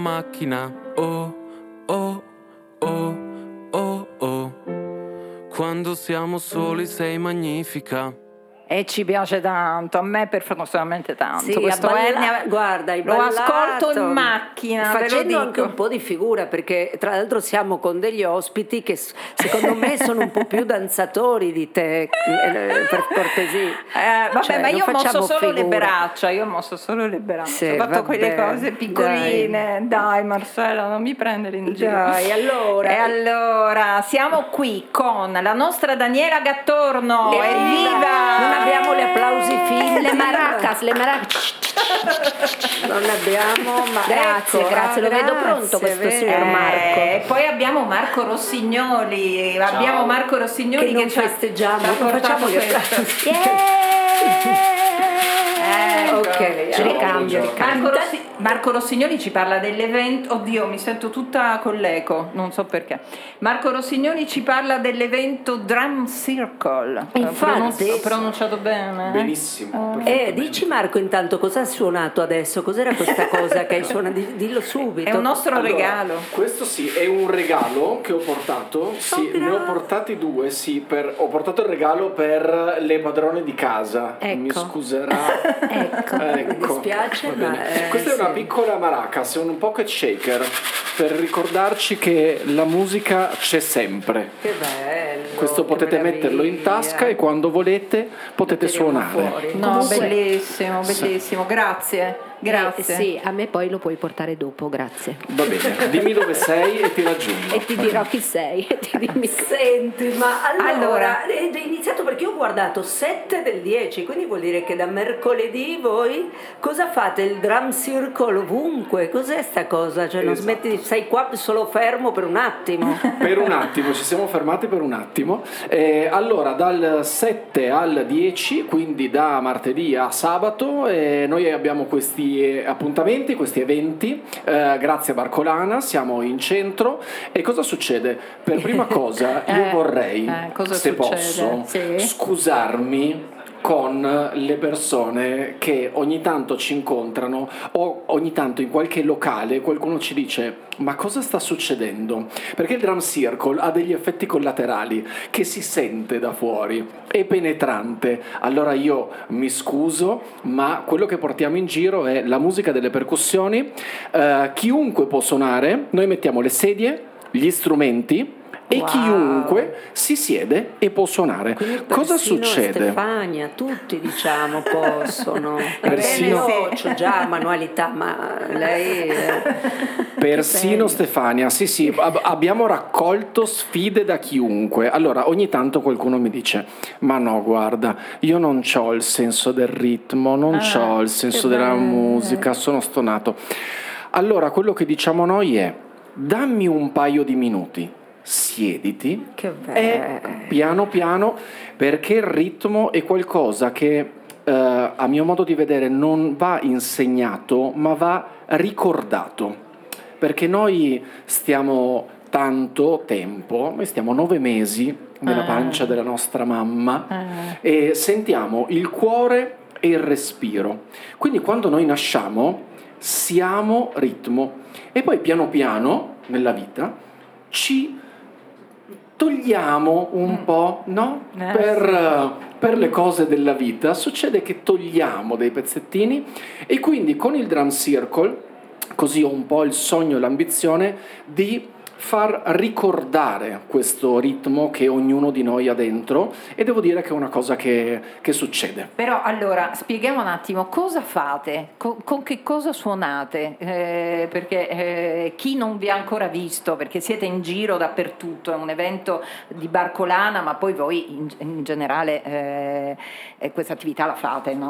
macchina. Oh, oh, oh, oh, oh. Quando siamo soli sei magnifica. E ci piace tanto, a me personalmente tanto. Sì, Questo guarda, hai lo ballato, ascolto in macchina, facendo anche un po' di figura, perché tra l'altro siamo con degli ospiti che secondo me sono un po' più danzatori di te, per cortesia. Vabbè, Cioè, ma io non mosso facciamo solo le figura. braccia, Sì, ho fatto quelle vabbè, cose piccoline. Dai Marcella, non mi prendere in giro. Dai, allora. E allora, siamo qui con la nostra Daniela Gattorno. Evviva! Non abbiamo gli applausi finti. Le maracas. Non abbiamo, ma Grazie, ecco, grazie, lo vedo pronto questo signor Marco. E poi abbiamo Marco Rossignoli. Ciao. Abbiamo Marco Rossignoli che non ci ha- festeggiamo, ci ha non facciamo portato gli questo. applausi. Ecco. Ok, Ricambio. Marco Rossignoli ci parla dell'evento. Oddio, mi sento tutta con l'eco, non so perché. Marco Rossignoli ci parla dell'evento Drum Circle. Infatti. Ho pronunciato bene? Benissimo. perfettamente. Dici Marco intanto cosa hai suonato adesso? Cos'era questa cosa che hai suonato? Dillo subito. È un nostro Allora, regalo. Questo sì, è un regalo che ho portato. Sì, ne ho portati due. Sì, ho portato il regalo per le padrone di casa. Ecco. Mi scuserà. Ecco, mi dispiace, Va bene. ma Questa è una piccola maracas, è un pocket shaker per ricordarci che la musica c'è sempre. che bello. Questo che potete meraviglia. metterlo in tasca e quando volete potete Tiriamo suonare. fuori. No, Comunque- bellissimo, bellissimo. Grazie. Sì, a me poi lo puoi portare dopo, grazie. Va bene, dimmi dove sei e ti raggiungo. E ti dirò chi sei. E ti dimmi. Senti, ma allora, Allora. è iniziato perché ho guardato 7 del 10, quindi vuol dire che da mercoledì voi cosa fate? Il drum circle ovunque? Cos'è sta cosa? Cioè non Esatto. smetti di sei qua solo fermo per un attimo. Per un attimo, ci siamo fermati per un attimo. Allora, dal 7 al 10, quindi da martedì a sabato, noi abbiamo questi appuntamenti, questi eventi, grazie a Barcolana, siamo in centro. E cosa succede? Per prima cosa io vorrei, cosa se succede? posso, Sì. scusarmi con le persone che ogni tanto ci incontrano o ogni tanto in qualche locale qualcuno ci dice ma cosa sta succedendo? Perché il drum circle ha degli effetti collaterali che si sente da fuori, è penetrante. Allora io mi scuso, ma quello che portiamo in giro è la musica delle percussioni, chiunque può suonare, noi mettiamo le sedie, gli strumenti e Wow. chiunque si siede e può suonare. Quindi Cosa persino succede? Stefania, tutti diciamo possono. Persino- Bene, c'ho già manualità, ma lei Persino Stefania, sì, abbiamo raccolto sfide da chiunque. Allora, ogni tanto qualcuno mi dice: ma no, guarda, io non c'ho il senso del ritmo, non c'ho il senso della musica, sono stonato. Allora, quello che diciamo noi è: dammi un paio di minuti, siediti che e piano piano, perché il ritmo è qualcosa che a mio modo di vedere non va insegnato, ma va ricordato. Perché noi stiamo tanto tempo, noi stiamo 9 mesi nella pancia della nostra mamma e sentiamo il cuore e il respiro. Quindi quando noi nasciamo siamo ritmo e poi piano piano nella vita ci togliamo un po', no? Per le cose della vita succede che togliamo dei pezzettini e quindi con il drum circle così ho un po' il sogno e l'ambizione di far ricordare questo ritmo che ognuno di noi ha dentro e devo dire che è una cosa che succede. Però allora spieghiamo un attimo cosa fate, con che cosa suonate, perché chi non vi ha ancora visto, perché siete in giro dappertutto, è un evento di Barcolana, ma poi voi in generale questa attività la fate, no?